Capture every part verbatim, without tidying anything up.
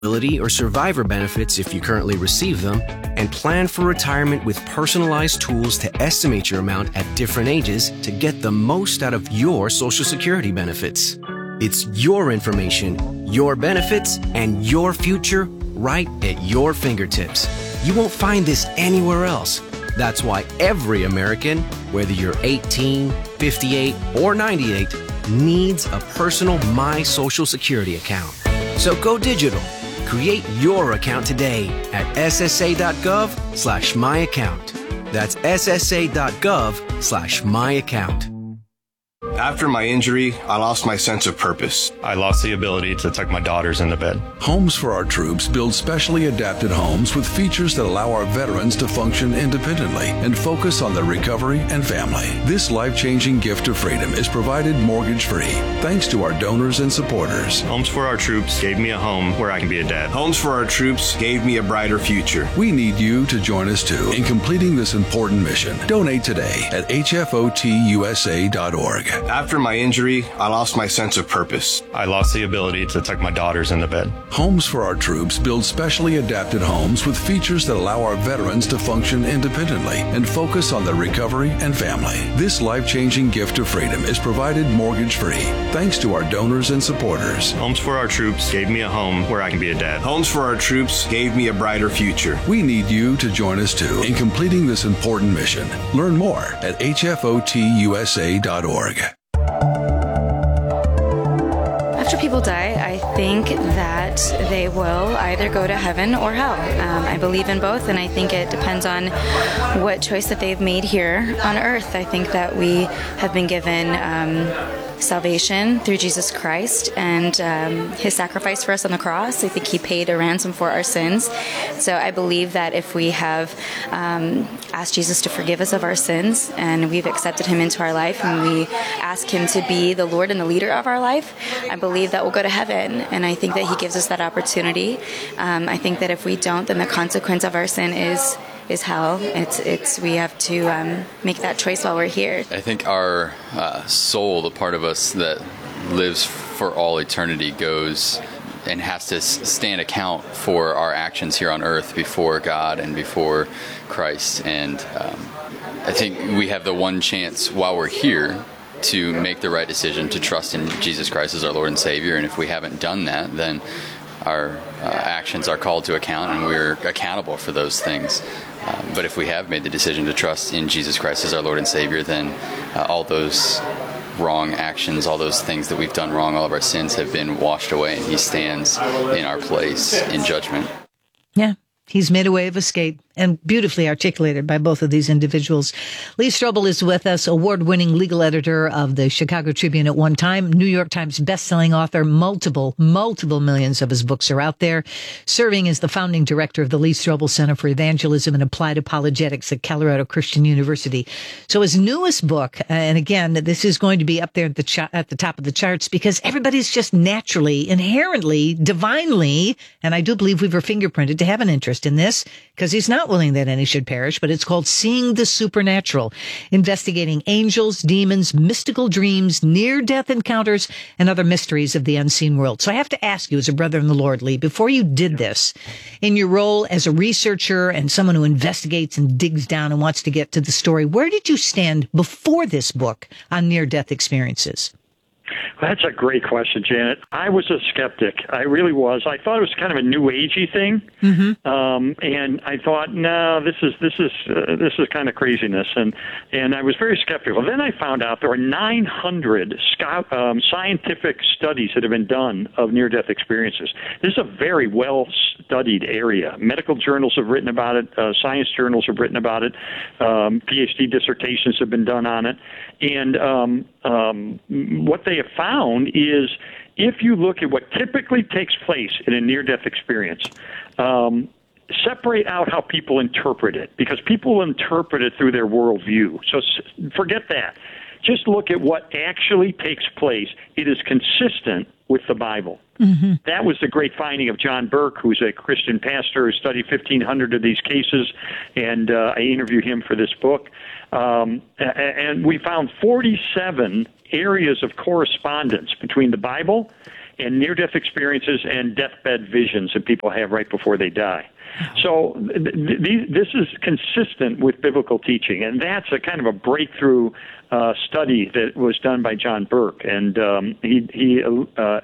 or survivor benefits if you currently receive them, and plan for retirement with personalized tools to estimate your amount at different ages to get the most out of your Social Security benefits. It's your information, your benefits, and your future right at your fingertips. You won't find this anywhere else. That's why every American, whether you're eighteen, fifty-eight, or ninety-eight, needs a personal My Social Security account. So go digital. Create your account today at ssa.gov slash my account. That's ssa.gov slash my account. After my injury, I lost my sense of purpose. I lost the ability to tuck my daughters into bed. Homes for Our Troops build specially adapted homes with features that allow our veterans to function independently and focus on their recovery and family. This life-changing gift of freedom is provided mortgage-free thanks to our donors and supporters. Homes for Our Troops gave me a home where I can be a dad. Homes for Our Troops gave me a brighter future. We need you to join us too in completing this important mission. Donate today at h f o t u s a dot org. After my injury, I lost my sense of purpose. I lost the ability to tuck my daughters into bed. Homes for Our Troops build specially adapted homes with features that allow our veterans to function independently and focus on their recovery and family. This life-changing gift of freedom is provided mortgage-free thanks to our donors and supporters. Homes for Our Troops gave me a home where I can be a dad. Homes for Our Troops gave me a brighter future. We need you to join us too in completing this important mission. Learn more at h f o t u s a dot org. After people die, I think that they will either go to heaven or hell. Um, I believe in both, and I think it depends on what choice that they've made here on earth. I think that we have been given um, salvation through Jesus Christ and um, his sacrifice for us on the cross. I think he paid a ransom for our sins. So I believe that if we have um, asked Jesus to forgive us of our sins and we've accepted him into our life and we ask him to be the Lord and the leader of our life, I believe that we'll go to heaven. And I think that he gives us that opportunity. Um, I think that if we don't, then the consequence of our sin is is hell. It's it's we have to um, make that choice while we're here. I think our uh, soul, the part of us that lives for all eternity, goes and has to stand account for our actions here on earth before God and before Christ. And um, I think we have the one chance while we're here to make the right decision to trust in Jesus Christ as our Lord and Savior. And if we haven't done that, then our uh, actions are called to account and we're accountable for those things. Um, but if we have made the decision to trust in Jesus Christ as our Lord and Savior, then uh, all those wrong actions, all those things that we've done wrong, all of our sins have been washed away, and he stands in our place in judgment. Yeah, he's made a way of escape, and beautifully articulated by both of these individuals. Lee Strobel is with us, award-winning legal editor of the Chicago Tribune at one time, New York Times bestselling author. Multiple, multiple millions of his books are out there, serving as the founding director of the Lee Strobel Center for Evangelism and Applied Apologetics at Colorado Christian University. So his newest book, and again, this is going to be up there at the ch- at the top of the charts because everybody's just naturally, inherently, divinely, and I do believe we were fingerprinted to have an interest in this because he's not willing that any should perish, but it's called Seeing the Supernatural, investigating angels, demons, mystical dreams, near-death encounters, and other mysteries of the unseen world. So I have to ask you, as a brother in the Lord, Lee, before you did this, in your role as a researcher and someone who investigates and digs down and wants to get to the story, where did you stand before this book on near-death experiences? That's a great question, Janet. I was a skeptic. I really was. I thought it was kind of a new agey thing, mm-hmm. um, and I thought, no, this is this is uh, this is kind of craziness, and and I was very skeptical. Then I found out there are nine hundred scout, um, scientific studies that have been done of near-death experiences. This is a very well-studied area. Medical journals have written about it. Uh, science journals have written about it. Um, PhD dissertations have been done on it, and um, um, what they have found is if you look at what typically takes place in a near-death experience, um, separate out how people interpret it, because people interpret it through their worldview. So forget that. Just look at what actually takes place. It is consistent with the Bible. Mm-hmm. That was the great finding of John Burke, who's a Christian pastor who studied fifteen hundred of these cases, and uh, I interviewed him for this book. Um, and we found forty-seven areas of correspondence between the Bible and near-death experiences and deathbed visions that people have right before they die. So th- th- this is consistent with biblical teaching, and that's a kind of a breakthrough uh, study that was done by John Burke, and um, he, he uh,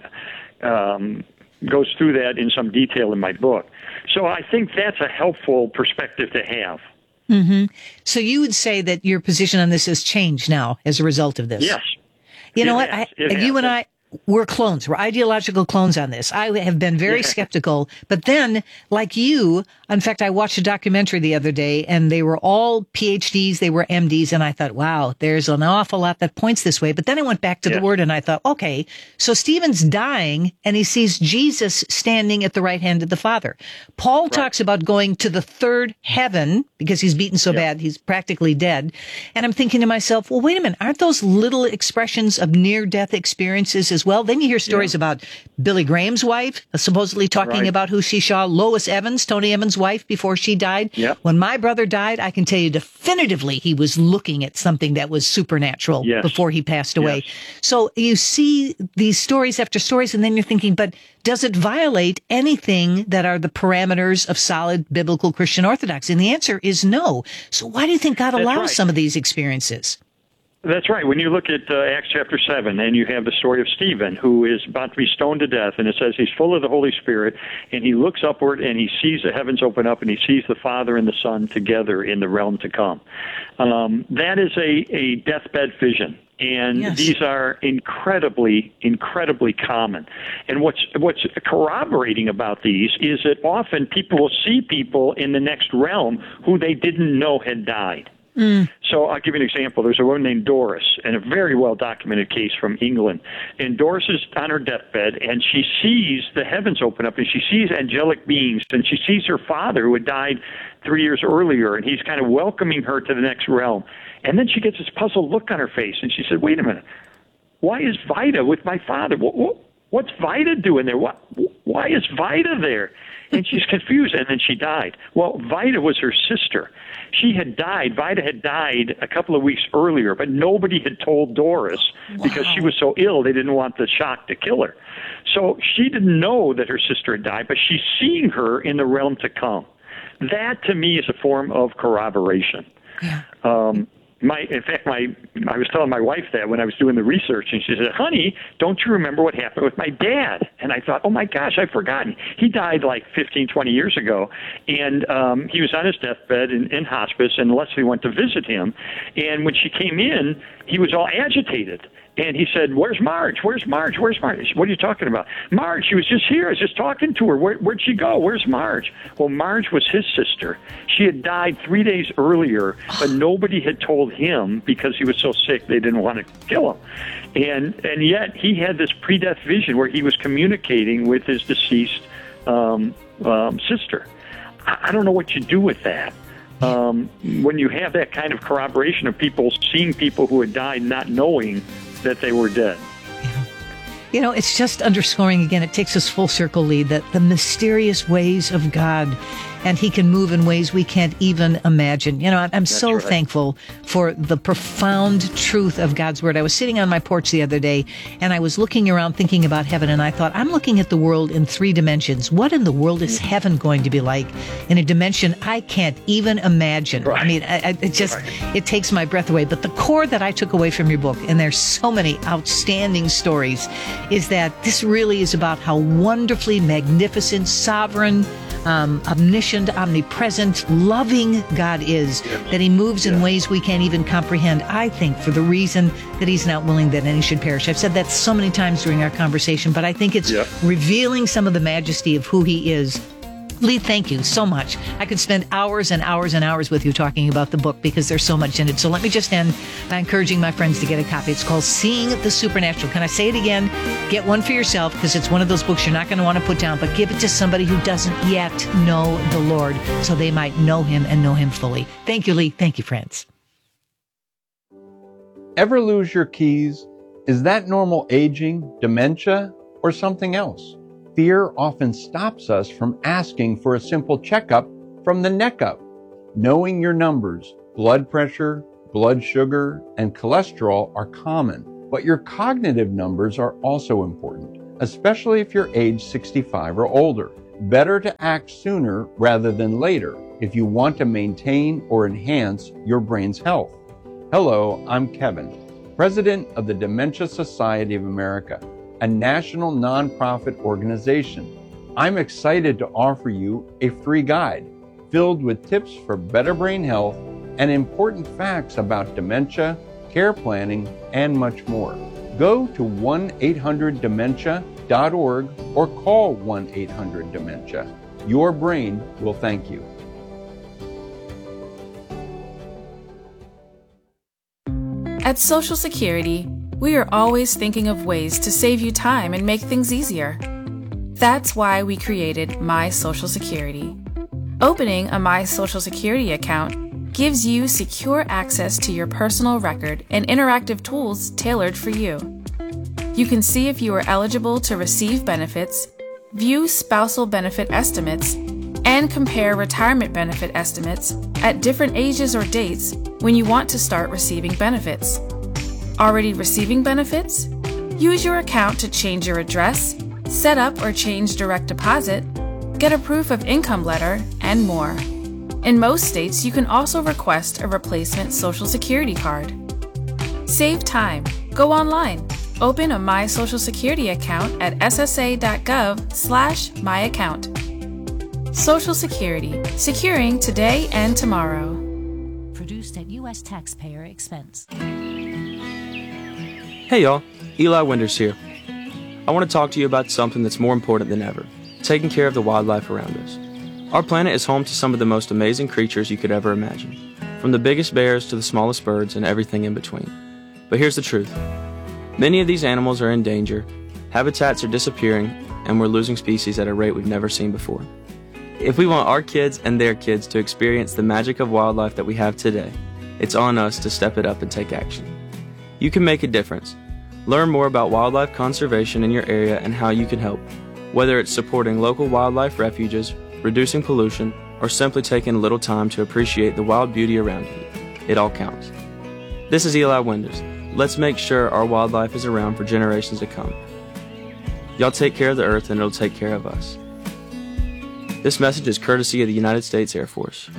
um, goes through that in some detail in my book. So I think that's a helpful perspective to have. Mm-hmm. So you would say that your position on this has changed now as a result of this? Yes. You know it what? Has, I, you has. and I, we're clones. We're ideological clones on this. I have been very Yeah. skeptical, but then, like you, in fact, I watched a documentary the other day, and they were all P H Ds, they were M Ds, and I thought, wow, there's an awful lot that points this way. But then I went back to Yeah. the Word, and I thought, okay, so Stephen's dying, and he sees Jesus standing at the right hand of the Father. Paul right. talks about going to the third heaven, because he's beaten so yeah. bad, he's practically dead. And I'm thinking to myself, well, wait a minute, aren't those little expressions of near-death experiences as well? Then you hear stories yeah. about Billy Graham's wife, supposedly talking right. about who she saw, Lois Evans, Tony Evans' wife, before she died. Yep. When my brother died, I can tell you definitively he was looking at something that was supernatural yes. before he passed away. Yes. So you see these stories after stories, and then you're thinking, but does it violate anything that are the parameters of solid biblical Christian orthodoxy? And the answer is no. So why do you think God That's allows right. some of these experiences? That's right. When you look at uh, Acts chapter seven, and you have the story of Stephen, who is about to be stoned to death, and it says he's full of the Holy Spirit, and he looks upward, and he sees the heavens open up, and he sees the Father and the Son together in the realm to come. Um, that is a, a deathbed vision. And yes. these are incredibly, incredibly common. And what's what's corroborating about these is that often people will see people in the next realm who they didn't know had died. Mm. So I'll give you an example. There's a woman named Doris, and a very well-documented case from England. And Doris is on her deathbed, and she sees the heavens open up, and she sees angelic beings, and she sees her father who had died three years earlier, and he's kind of welcoming her to the next realm. And then she gets this puzzled look on her face, and she said, wait a minute, why is Vida with my father? What, what, what's Vida doing there? Why, why is Vida there? And she's confused, and then she died. Well, Vida was her sister. She had died. Vida had died a couple of weeks earlier, but nobody had told Doris wow. because she was so ill, they didn't want the shock to kill her. So she didn't know that her sister had died, but she's seeing her in the realm to come. That, to me, is a form of corroboration. Yeah. Um, My, in fact, my I was telling my wife that when I was doing the research, and she said, honey, don't you remember what happened with my dad? And I thought, oh, my gosh, I've forgotten. He died like fifteen, twenty years ago, and um, he was on his deathbed in, in hospice, and Leslie went to visit him. And when she came in, he was all agitated. And he said, where's Marge? Where's Marge? Where's Marge? What are you talking about? Marge, she was just here. I was just talking to her. Where, where'd she go? Where's Marge? Well, Marge was his sister. She had died three days earlier, but nobody had told him because he was so sick they didn't want to kill him. And and yet he had this pre-death vision where he was communicating with his deceased um, um, sister. I, I don't know what you do with that. Um, when you have that kind of corroboration of people seeing people who had died not knowing that they were dead. Yeah. You know, it's just underscoring again, it takes us full circle, Lee, that the mysterious ways of God, and he can move in ways we can't even imagine. You know, I'm That's so right. thankful for the profound truth of God's word. I was sitting on my porch the other day, and I was looking around thinking about heaven, and I thought, I'm looking at the world in three dimensions. What in the world is heaven going to be like in a dimension I can't even imagine? Right. I mean, I, I, it just, right. it takes my breath away. But the core that I took away from your book, and there's so many outstanding stories, is that this really is about how wonderfully magnificent, sovereign, Um, omniscient, omnipresent, loving God is, that he moves in ways we can't even comprehend, I think, for the reason that he's not willing that any should perish. I've said that so many times during our conversation, but I think it's yeah. revealing some of the majesty of who he is. Lee, thank you so much. I could spend hours and hours and hours with you talking about the book because there's so much in it. So let me just end by encouraging my friends to get a copy. It's called Seeing the Supernatural. Can I say it again? Get one for yourself because it's one of those books you're not going to want to put down, but give it to somebody who doesn't yet know the Lord so they might know him and know him fully. Thank you, Lee. Thank you, friends. Ever lose your keys? Is that normal aging, dementia, or something else? Fear often stops us from asking for a simple checkup from the neck up. Knowing your numbers, blood pressure, blood sugar, and cholesterol are common, but your cognitive numbers are also important. especially if you're age sixty-five or older. Better to act sooner rather than later if you want to maintain or enhance your brain's health. Hello, I'm Kevin, President of the Dementia Society of America, a national nonprofit organization. I'm excited to offer you a free guide filled with tips for better brain health and important facts about dementia, care planning, and much more. Go to one eight hundred dementia dot org or call one eight hundred dementia. Your brain will thank you. At Social Security, we are always thinking of ways to save you time and make things easier. That's why we created My Social Security. Opening a My Social Security account gives you secure access to your personal record and interactive tools tailored for you. You can see if you are eligible to receive benefits, view spousal benefit estimates, and compare retirement benefit estimates at different ages or dates when you want to start receiving benefits. Already receiving benefits? Use your account to change your address, set up or change direct deposit, get a proof of income letter, and more. In most states, you can also request a replacement Social Security card. Save time. Go online. Open a My Social Security account at s s a dot gov slash my account. Social Security, securing today and tomorrow. Produced at U S taxpayer expense. Hey y'all, Eli Winders here. I want to talk to you about something that's more important than ever, taking care of the wildlife around us. Our planet is home to some of the most amazing creatures you could ever imagine, from the biggest bears to the smallest birds and everything in between. But here's the truth. Many of these animals are in danger, habitats are disappearing, and we're losing species at a rate we've never seen before. If we want our kids and their kids to experience the magic of wildlife that we have today, it's on us to step it up and take action. You can make a difference. Learn more about wildlife conservation in your area and how you can help, whether it's supporting local wildlife refuges, reducing pollution, or simply taking a little time to appreciate the wild beauty around you. It all counts. This is Eli Winders. Let's make sure our wildlife is around for generations to come. Y'all take care of the earth and it'll take care of us. This message is courtesy of the United States Air Force.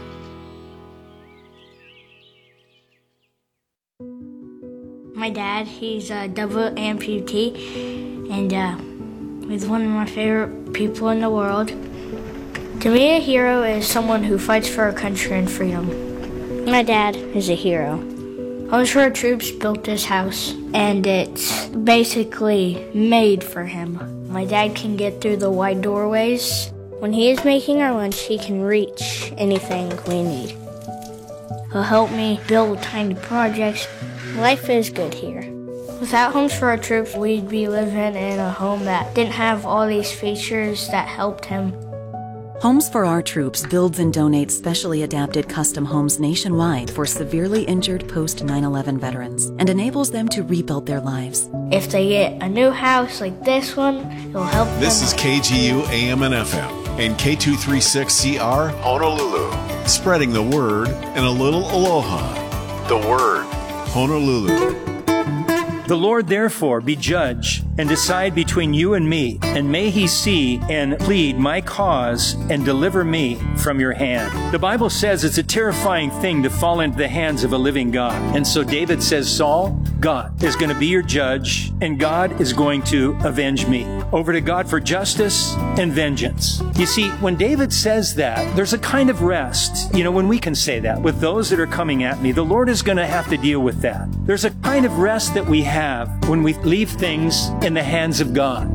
My dad, he's a double amputee, and uh, he's one of my favorite people in the world. To me, a hero is someone who fights for our country and freedom. My dad is a hero. Homes for Our Troops built this house, and it's basically made for him. My dad can get through the wide doorways. When he is making our lunch, he can reach anything we need. He'll help me build tiny projects. Life is good here. Without Homes for Our Troops, we'd be living in a home that didn't have all these features that helped him. Homes for Our Troops builds and donates specially adapted custom homes nationwide for severely injured post nine eleven veterans and enables them to rebuild their lives. If they get a new house like this one, it'll help them. This is K G U A M and F M and K two thirty-six C R Honolulu. Spreading the word and a little aloha. The word, Honolulu. The Lord therefore be judge and decide between you and me, and may he see and plead my cause and deliver me from your hand. The Bible says it's a terrifying thing to fall into the hands of a living God. And so David says, Saul, God is going to be your judge, and God is going to avenge me. Over to God for justice and vengeance. You see, when David says that, there's a kind of rest. You know, when we can say that with those that are coming at me, the Lord is going to have to deal with that. There's a kind of rest that we have have when we leave things in the hands of God.